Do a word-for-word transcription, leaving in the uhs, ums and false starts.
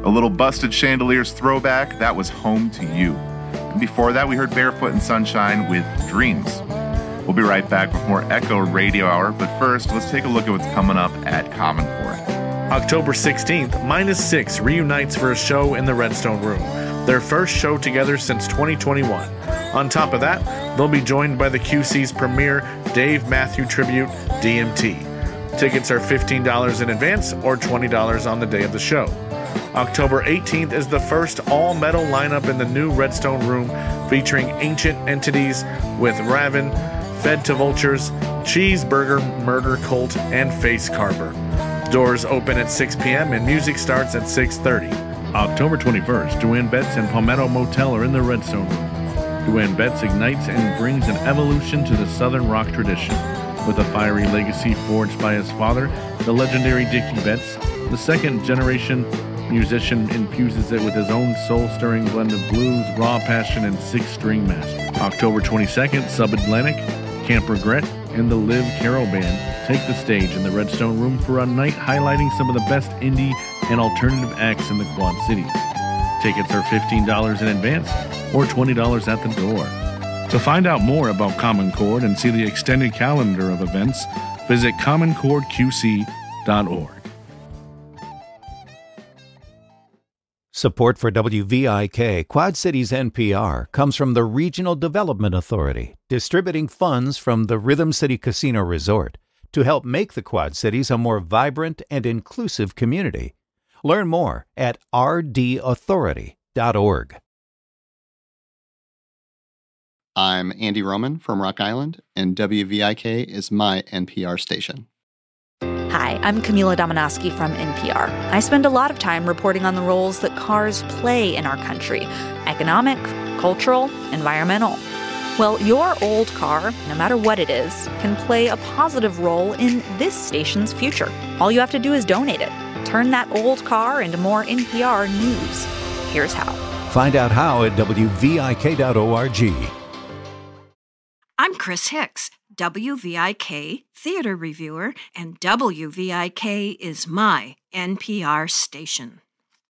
A little Busted Chandeliers throwback, that was Home to You. And before that, we heard Barefoot and Sunshine with Dreams. We'll be right back with more Echo Radio Hour, but first, let's take a look at what's coming up at Common Core. October sixteenth, Minus Six reunites for a show in the Redstone Room, their first show together since twenty twenty-one. On top of that, they'll be joined by the Q C's premier Dave Matthew Tribute, D M T. Tickets are fifteen dollars in advance or twenty dollars on the day of the show. October eighteenth is the first all-metal lineup in the new Redstone Room, featuring Ancient Entities with Raven, Fed to Vultures, Cheeseburger Murder Cult, and Face Carver. Doors open at six p.m. and music starts at six thirty. October twenty-first, Joanne Betts and Palmetto Motel are in the Redstone Room. Joanne Betts ignites and brings an evolution to the Southern rock tradition. With a fiery legacy forged by his father, the legendary Dickie Betts, the second-generation musician infuses it with his own soul-stirring blend of blues, raw passion, and six-string master. October twenty-second, Sub-Atlantic, Camp Regret, and the Liv Carroll Band take the stage in the Redstone Room for a night highlighting some of the best indie and alternative acts in the Quad Cities. Tickets are fifteen dollars in advance or twenty dollars at the door. To find out more about Common Chord and see the extended calendar of events, visit common chord q c dot org. Support for W V I K Quad Cities N P R comes from the Regional Development Authority, distributing funds from the Rhythm City Casino Resort to help make the Quad Cities a more vibrant and inclusive community. Learn more at r d authority dot org. I'm Andy Roman from Rock Island, and W V I K is my N P R station. Hi, I'm Camila Domonoski from N P R. I spend a lot of time reporting on the roles that cars play in our country: economic, cultural, environmental. Well, your old car, no matter what it is, can play a positive role in this station's future. All you have to do is donate it. Turn that old car into more N P R news. Here's how. Find out how at w v i k dot org. I'm Chris Hicks, W V I K theater reviewer, and W V I K is my N P R station.